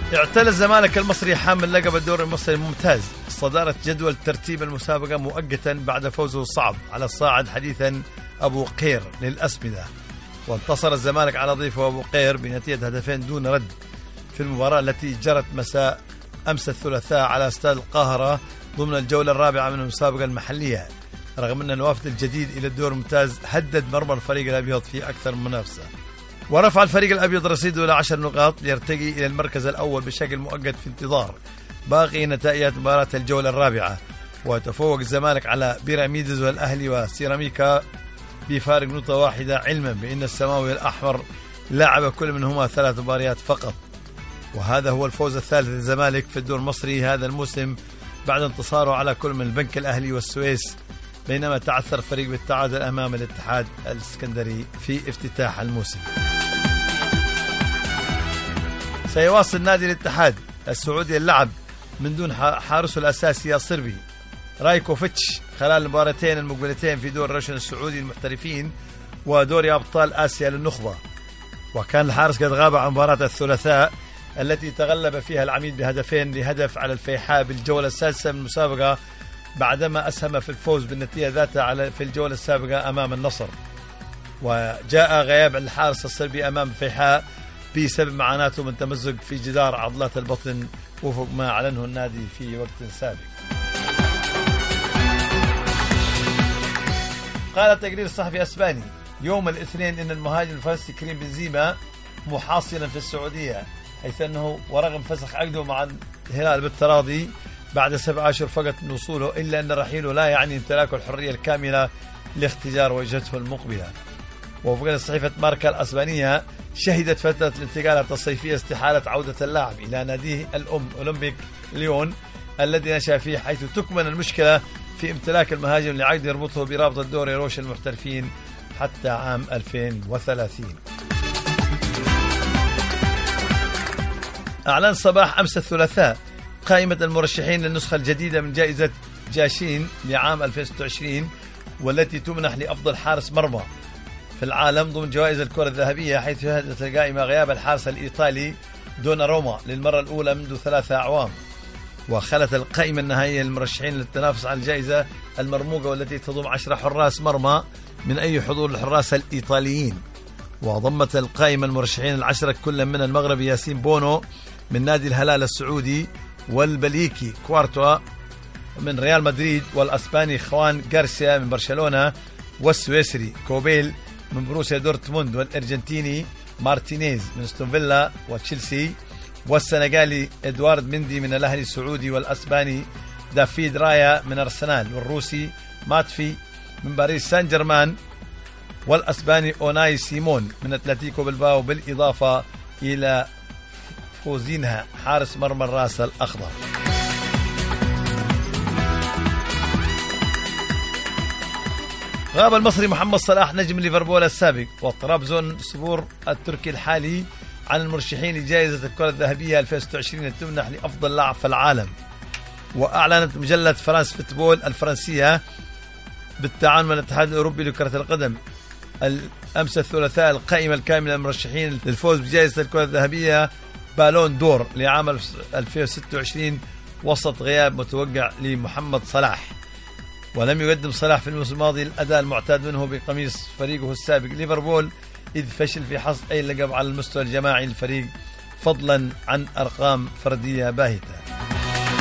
اعتلى الزمالك المصري حامل لقب الدوري المصري الممتاز صدارة جدول ترتيب المسابقة مؤقتا بعد فوزه الصعب على الصاعد حديثا أبو قير للأسمدة. وانتصر الزمالك على ضيفه أبو قير بنتيجة هدفين دون رد في المباراة التي جرت مساء أمس الثلاثاء على استاد القاهرة ضمن الجولة الرابعة من المسابقة المحلية، رغم أن الوافد الجديد إلى الدور الممتاز هدد مرمى الفريق الأبيض في أكثر من منافسة. ورفع الفريق الأبيض رصيده إلى 10 نقاط ليرتقي إلى المركز الأول بشكل مؤقت في انتظار باقي نتائج مباراة الجولة الرابعة. وتفوق الزمالك على بيراميدز والأهلي وسيراميكا بفارق نقطة واحدة، علما بأن السماوي الأحمر لعب كل منهما 3 مباريات فقط. وهذا هو الفوز الثالث للزمالك في الدور المصري هذا الموسم بعد انتصاره على كل من البنك الأهلي والسويس، بينما تعثر الفريق بالتعادل أمام الاتحاد الاسكندري في افتتاح الموسم. سيواصل نادي الاتحاد السعودي اللعب من دون حارسه الأساسي الصربي رايكوفيتش خلال المباراتين المقبلتين في دور الروشن السعودي المحترفين ودوري أبطال آسيا للنخبة. وكان الحارس قد غاب عن مباراة الثلاثاء التي تغلب فيها العميد بهدفين لهدف على الفيحاء بالجولة السادسة من المسابقة، بعدما أسهم في الفوز بالنتيجة ذاتها في الجولة السابقة أمام النصر. وجاء غياب الحارس الصربي أمام الفيحاء بسبب معاناته من تمزق في جدار عضلات البطن وفق ما أعلنه النادي في وقت سابق. قال التقرير الصحفي الإسباني يوم الاثنين أن المهاجم الفرنسي كريم بنزيما محاصلا في السعودية، حيث أنه ورغم فسخ عقده مع الهلال بالتراضي بعد 7 أشهر فقط من وصوله، إلا أن رحيله لا يعني امتلاكه الحرية الكاملة لاختيار وجهته المقبلة. ووفقا لصحيفة ماركا الأسبانية شهدت فترة الانتقالات الصيفية استحالة عودة اللاعب إلى ناديه الأم أولمبيك ليون الذي نشأ فيه، حيث تكمن المشكلة في امتلاك المهاجم لعقد يربطه برابطة دوري روش المحترفين حتى عام 2030. أعلن صباح أمس الثلاثاء قائمة المرشحين للنسخة الجديدة من جائزة جاشين لعام 2026 والتي تمنح لأفضل حارس مرمى في العالم ضمن جوائز الكرة الذهبية، حيث شهدت القائمة غياب الحارس الإيطالي دوناروما للمرة الأولى منذ 3 أعوام. وخلت القائمة النهائية للمرشحين للتنافس على الجائزة المرموقة والتي تضم 10 حراس مرمى من أي حضور الحراس الإيطاليين. وضمت القائمة المرشحين 10 كل من المغربي ياسين بونو من نادي الهلال السعودي، والبليكي كوارتوا من ريال مدريد، والأسباني خوان غارسيا من برشلونة، والسويسري كوبيل من بروسيا دورتموند، والأرجنتيني مارتينيز من استون فيلا وتشيلسي، والسنغالي إدوارد مندي من الأهلي السعودي، والأسباني دافيد رايا من أرسنال، والروسي ماتفي من باريس سان جيرمان، والأسباني أوناي سيمون من أتلتيكو بلباو، بالإضافة إلى فوزينها حارس مرمى الراس الأخضر. غاب المصري محمد صلاح نجم ليفربول السابق وطرابزون سبور التركي الحالي عن المرشحين لجائزة الكرة الذهبية 2026 التي تمنح لأفضل لاعب في العالم. وأعلنت مجلة فرانس فوتبول الفرنسية بالتعاون مع الاتحاد الأوروبي لكرة القدم أمس الثلاثاء القائمة الكاملة للمرشحين للفوز بجائزة الكرة الذهبية بالون دور لعام 2026 وسط غياب متوقع لمحمد صلاح. ولم يقدم صلاح في الموسم الماضي الأداء المعتاد منه بقميص فريقه السابق ليفربول، إذ فشل في حصد أي لقب على المستوى الجماعي للفريق فضلا عن أرقام فردية باهتة.